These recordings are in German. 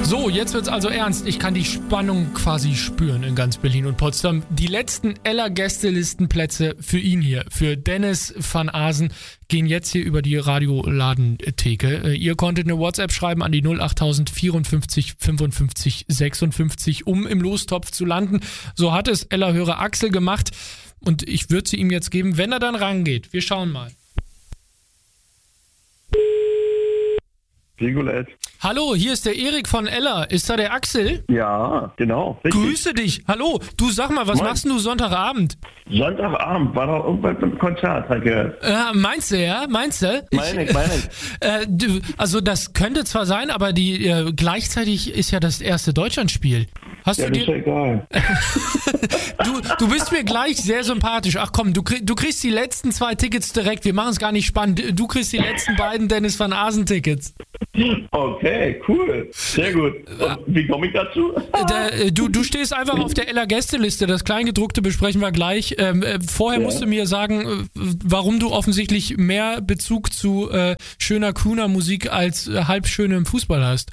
So, jetzt wird's also ernst. Ich kann die Spannung quasi spüren in ganz Berlin und Potsdam. Die letzten Ella-Gästelistenplätze für ihn hier, für Dennis van Aasen, gehen jetzt hier über die Radioladetheke. Ihr konntet eine WhatsApp schreiben an die 08000 54 55 56, um im Lostopf zu landen. So hat es Ella-Hörer Axel gemacht und ich würde sie ihm jetzt geben, wenn er dann rangeht. Wir schauen mal. Regulät. Hallo, hier ist der Erik von Ella. Ist da der Axel? Ja, genau. Richtig. Grüße dich. Hallo. Du, sag mal, was machst denn du Sonntagabend? Sonntagabend war doch irgendwas mit dem Konzert, hat gehört. Meinst du, ja? Meinst du? Meine ich. Also das könnte zwar sein, aber gleichzeitig ist ja das erste Deutschlandspiel. Hast Ja, du das ist ja dir... egal. Du bist mir gleich sehr sympathisch. Ach komm, du kriegst die letzten 2 Tickets direkt. Wir machen es gar nicht spannend. Du kriegst die letzten beiden Dennis van Aasen Tickets. Okay, cool. Sehr gut. Und wie komme ich dazu? Du stehst einfach auf der Ella-Gästeliste. Das Kleingedruckte besprechen wir gleich. Vorher musst du mir sagen, warum du offensichtlich mehr Bezug zu schöner Crooner-Musik als halbschönem Fußball hast.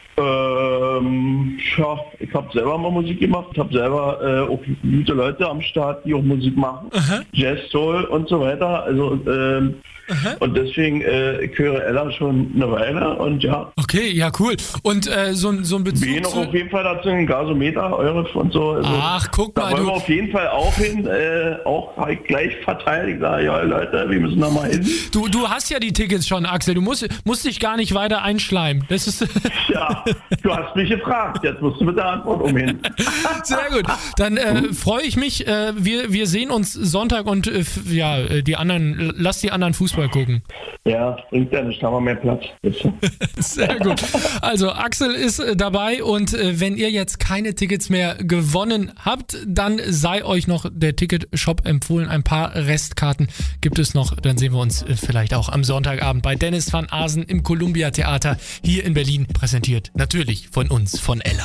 Ja, ich habe selber mal Musik gemacht. Ich habe selber auch gute Leute am Start, die auch Musik machen. Aha. Jazz, Soul und so weiter. Also und deswegen, ich höre Ella schon eine Weile und ja. Okay, ja, cool. Und so ein Wir Bezug gehen auch zu... auf jeden Fall dazu in Gasometer, Eure und so. Also, Ach, guck da mal, wollen du... wir auf jeden Fall auch hin, auch halt gleich verteidigt. Ja, Leute, wir müssen da mal hin. Du hast ja die Tickets schon, Axel. Du musst dich gar nicht weiter einschleimen. Das ist... Ja, du hast mich gefragt. Jetzt musst du mit der Antwort umhin. Sehr gut. Dann freue ich mich. Wir sehen uns Sonntag und lass die anderen Fußball gucken. Ja, bringt ja nicht, haben wir mehr Platz. Sehr gut. Also Axel ist dabei und wenn ihr jetzt keine Tickets mehr gewonnen habt, dann sei euch noch der Ticketshop empfohlen. Ein paar Restkarten gibt es noch. Dann sehen wir uns vielleicht auch am Sonntagabend bei Dennis van Aasen im Columbia Theater hier in Berlin. Präsentiert natürlich von uns, von Ella.